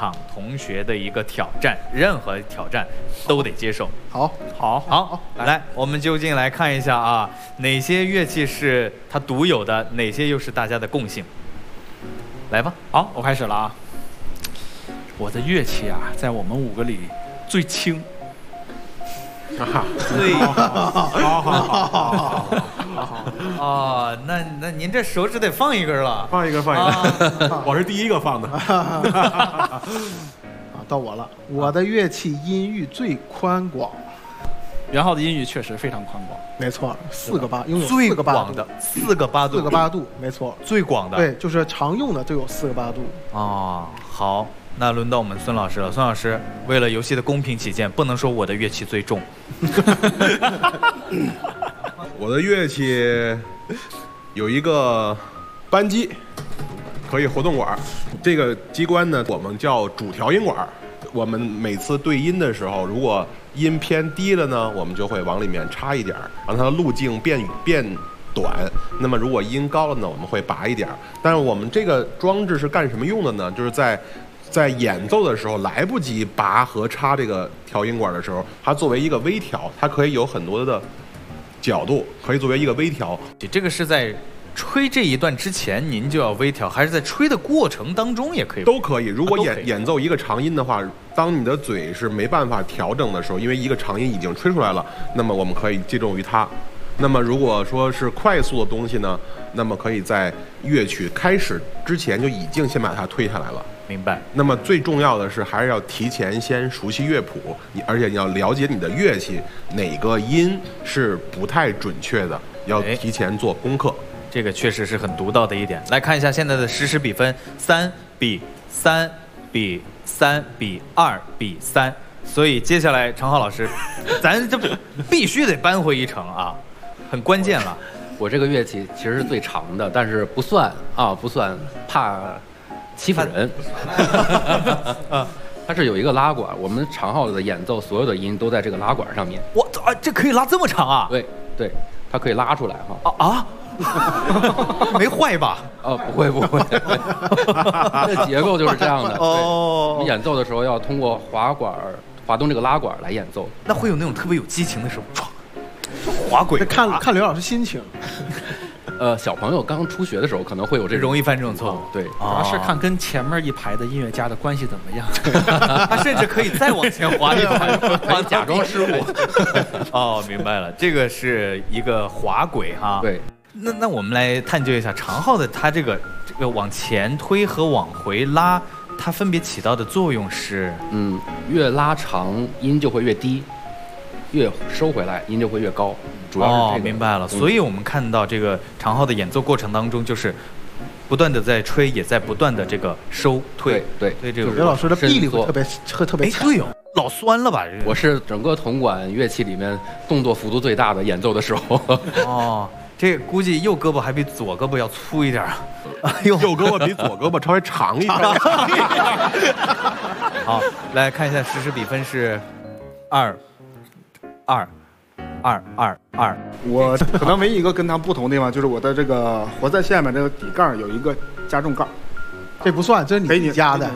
场同学的一个挑战，任何挑战都得接受。 好， 来，我们究竟来看一下啊，哪些乐器是它独有的，哪些又是大家的共性。来吧， 好，我开始了啊。我的乐器啊，在我们5个里最轻。 最好。 哦，那您这手指得放一根了， 放一根，我是第一个放的。 啊，到我了，我的乐器音域最宽广。 元昊的音域确实非常宽广， 没错，4个8，拥有最 4个8度广的4个8度 ，4个8度，没错， 最广的。 对，就是常用的就有4个8度。 哦，好，那轮到我们孙老师了。孙老师，为了游戏的公平起见，不能说我的乐器最重。 我的乐器有一个扳机，可以活动管。这个机关呢，我们叫主调音管。我们每次对音的时候，如果音偏低了呢，我们就会往里面插一点，让它的路径变短。那么如果音高了呢，我们会拔一点。但是我们这个装置是干什么用的呢？就是在演奏的时候来不及拔和插这个调音管的时候，它作为一个微调，它可以有很多的角度，可以作为一个微调。 这个是在吹这一段之前您就要微调，还是在吹的过程当中也可以？ 都可以。如果都可以演奏一个长音的话，当你的嘴是没办法调整的时候，因为一个长音已经吹出来了，那么我们可以借重于它。那么如果说是快速的东西呢，那么可以在乐曲开始之前就已经先把它推下来了。 明白。 那么最重要的是，还是要提前先熟悉乐谱，而且你要了解你的乐器哪个音是不太准确的，要提前做功课。 这个确实是很独到的一点。来看一下现在的实时比分：3比3比3比2比3。所以接下来常浩老师，咱这必须得扳回一城啊，很关键了。 我这个乐器其实是最长的，但是不算，怕欺负人。它是有一个拉管，我们长号的演奏所有的音都在这个拉管上面。 哇，这可以拉这么长啊？ 对，它可以拉出来哈。 没坏吧？ 不会，这结构就是这样的。我们演奏的时候要通过滑动这个拉管来演奏。 那会有那种特别有激情的时候，滑轨。 看刘老师心情。 小朋友刚初学的时候可能会有这种容易犯这种错误。 对， 主要是看跟前面一排的音乐家的关系怎么样。 他甚至可以再往前滑一排， 假装失误。 哦，明白了，这个是一个滑轨哈。 对。 那我们来探究一下长号的它这个往前推和往回拉，它分别起到的作用是， 越拉长音就会越低，越收回来音就会越高，主要是这个。 明白了。所以我们看到这个长号的演奏过程当中，就是不断的在吹，也在不断的这个收退。 对， 这个刘老师的臂力会特别强。 对哦，老酸了吧？ 我是整个铜管乐器里面动作幅度最大的，演奏的时候。 这估计右胳膊还比左胳膊要粗一点啊！ 右胳膊比左胳膊稍微长一点。 好，来看一下实时比分是2。 我可能唯一一个跟他不同的地方就是我的这个活塞下面这个底杠有一个加重杠， 这不算，这是你自己加的。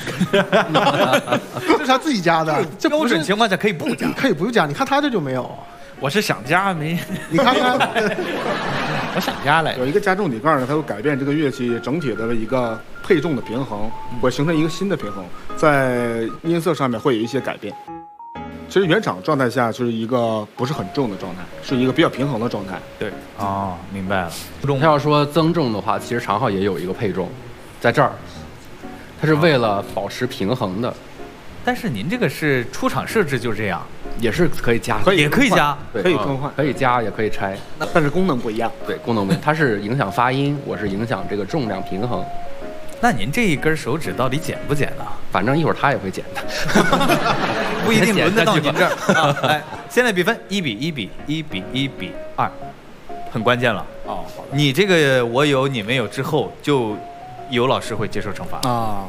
这是他自己加的，这标准情况下可以不加， 可以不用加。你看他这就没有。 我是想加没， 你看看， 我想加来。 有一个加重底杠呢，它会改变这个乐器整体的一个配重的平衡，会形成一个新的平衡，在音色上面会有一些改变。其实原厂状态下就是一个不是很重的状态，是一个比较平衡的状态。 对，明白了。 他要说增重的话，其实长号也有一个配重，在这儿，它是为了保持平衡的。 但是您这个是出厂设置就这样。 也是可以加， 也可以加， 可以更换， 可以加也可以拆， 但是功能不一样。 对，功能不一样，它是影响发音，我是影响这个重量平衡。 那您这一根手指到底剪不剪呢？ 反正一会儿他也会剪的， 不一定轮得到您这儿啊。来，现在比分1比2，很关键了。你这个我有你没有之后，就有老师会接受惩罚啊。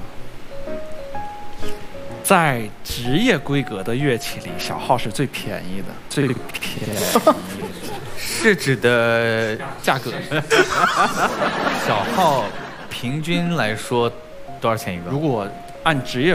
在职业规格的乐器里，小号是最便宜的， 是指的价格。 小号平均来说多少钱一个？ 如果按职业